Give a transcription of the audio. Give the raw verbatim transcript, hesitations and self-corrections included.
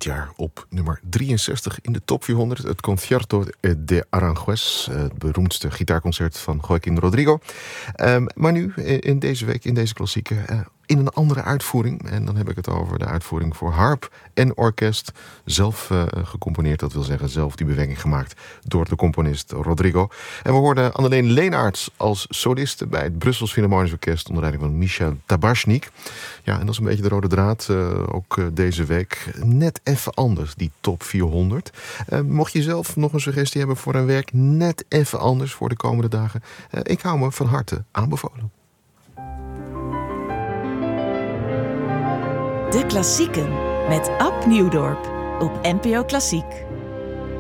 dit jaar op nummer drieënzestig in de top vierhonderd. Het Concierto de Aranjuez, het beroemdste gitaarconcert van Joaquín Rodrigo. Um, maar nu, in deze week, in deze klassieke, uh, in een andere uitvoering. En dan heb ik het over de uitvoering voor harp en orkest. Zelf uh, gecomponeerd, dat wil zeggen zelf die bewerking gemaakt door de componist Rodrigo. En we hoorden Anneleen Leenaerts als soliste bij het Brussels Philharmonisch Orkest onder leiding van Michel Tabachnik. Ja, en dat is een beetje de rode draad, uh, ook uh, deze week. Net even anders, die top vierhonderd. Uh, mocht je zelf nog een suggestie hebben voor een werk net even anders voor de komende dagen? Uh, ik hou me van harte aanbevolen. De Klassieken met Ab Nieuwdorp op N P O Klassiek.